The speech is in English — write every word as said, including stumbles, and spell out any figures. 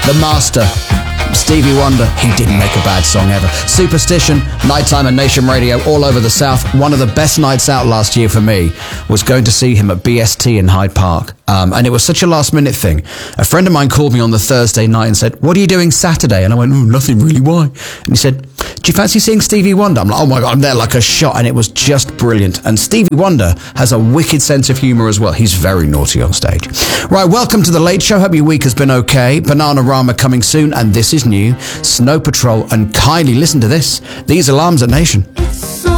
the master, Stevie Wonder. He didn't make a bad song ever. Superstition, Nighttime and Nation Radio all over the South. One of the best nights out last year for me was going to see him at B S T in Hyde Park. Um, and it was such a last minute thing. A friend of mine called me on the Thursday night and said, what are you doing Saturday? And I went, oh, nothing really, why? And he said, do you fancy seeing Stevie Wonder? I'm like, oh my God, I'm there like a shot. And it was just brilliant. And Stevie Wonder has a wicked sense of humour as well. He's very naughty on stage. Right, welcome to The Late Show. Hope your week has been okay. Bananarama coming soon. And this is new. Snow Patrol and Kylie. Listen to this. These alarms at Nation.